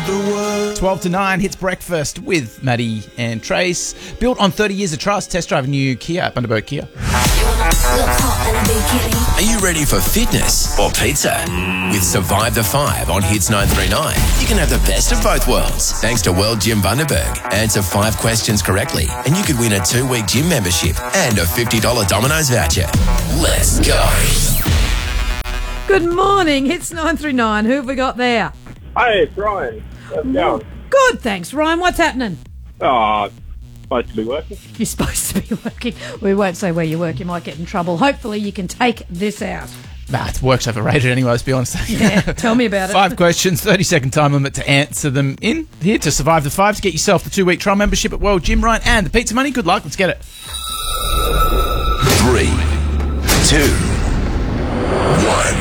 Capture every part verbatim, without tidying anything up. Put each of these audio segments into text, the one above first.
the world. twelve to nine hits breakfast with Maddie and Trace. Built on thirty years of trust. Test drive a new Kia, Bundaberg Kia. Are you ready for fitness or pizza? With Survive the Five on Hits nine three nine, you can have the best of both worlds. Thanks to World Gym Bundaberg. Answer five questions correctly and you could win a two-week gym membership and a fifty dollars Domino's voucher. Let's go. Good morning, Hits nine three nine. Who have we got there? Hey, it's Ryan. How's it going? Good, thanks, Ryan. What's happening? Oh, supposed to be working. You're supposed to be working. We won't say where you work. You might get in trouble. Hopefully you can take this out. Nah, it's work's overrated anyway, let's be honest. Yeah, tell me about it. Five questions, thirty second time limit to answer them in. Here to Survive the Five to get yourself the two-week trial membership at World Gym, Ryan, and the pizza money. Good luck. Let's get it. Three, two, one.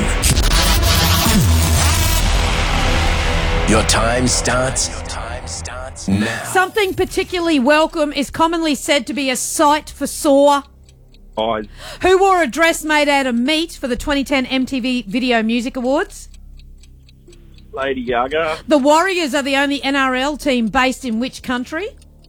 Your time starts. Your time starts now. Something particularly welcome is commonly said to be a sight for sore. Eyes. Who wore a dress made out of meat for the twenty ten M T V Video Music Awards? Lady Gaga. The Warriors are the only N R L team based in which country?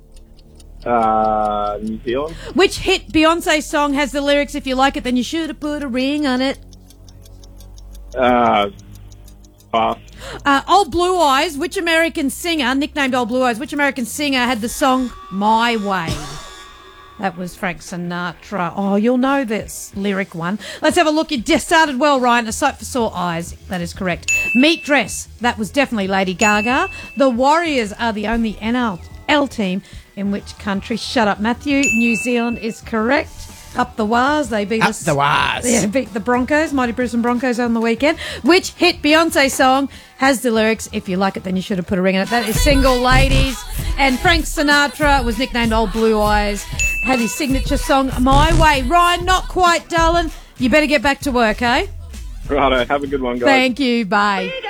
Uh, New Zealand. Which hit Beyonce song has the lyrics, "If you like it, then you should have put a ring on it"? Uh, pass. Uh, Old Blue Eyes, which American singer, nicknamed Old Blue Eyes, which American singer had the song My Way? That was Frank Sinatra. Oh, you'll know this lyric one. Let's have a look. You just started well, Ryan. A sight for sore eyes. That is correct. Meat dress. That was definitely Lady Gaga. The Warriors are the only N R L team in which country? Shut up, Matthew. New Zealand is correct. Up the Waz. They beat Up us. the Waz. Yeah, beat the Broncos, Mighty Brisbane Broncos on the weekend. Which hit Beyonce song has the lyrics, "If you like it, then you should have put a ring in it"? That is Single Ladies. And Frank Sinatra was nicknamed Old Blue Eyes. Had his signature song, My Way. Ryan, not quite, darling. You better get back to work, eh? Righto, have a good one, guys. Thank you. Bye.